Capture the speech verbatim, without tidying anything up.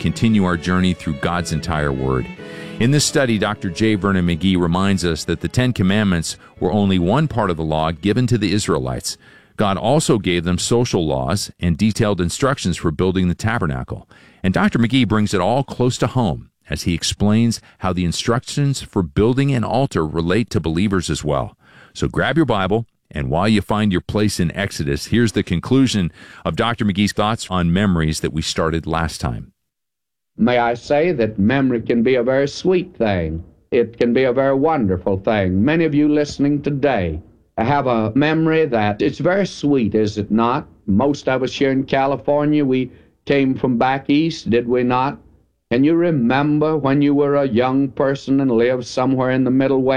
continue our journey through God's entire Word. In this study, Doctor J. Vernon McGee reminds us that the Ten Commandments were only one part of the law given to the Israelites. God also gave them social laws and detailed instructions for building the tabernacle. And Doctor McGee brings it all close to home as he explains how the instructions for building an altar relate to believers as well. So grab your Bible, and while you find your place in Exodus, here's the conclusion of Doctor McGee's thoughts on memories that we started last time. May I say that memory can be a very sweet thing. It can be a very wonderful thing. Many of you listening today have a memory that it's very sweet, is it not? Most of us here in California, we came from back east, did we not? Can you remember when you were a young person and lived somewhere in the Middle West?